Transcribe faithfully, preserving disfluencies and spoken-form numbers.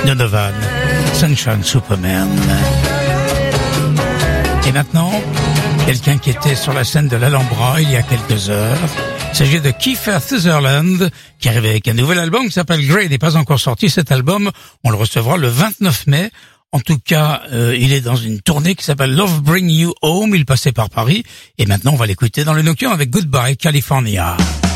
Donovan, Sunshine Superman. Et maintenant, quelqu'un qui était sur la scène de l'Alhambra il y a quelques heures. Il s'agit de Kiefer Sutherland, qui arrive avec un nouvel album qui s'appelle Grey. Il n'est pas encore sorti, cet album. On le recevra le vingt-neuf mai. En tout cas, euh, il est dans une tournée qui s'appelle Love Bring You Home. Il passait par Paris. Et maintenant, on va l'écouter dans le Nocturne avec Goodbye California.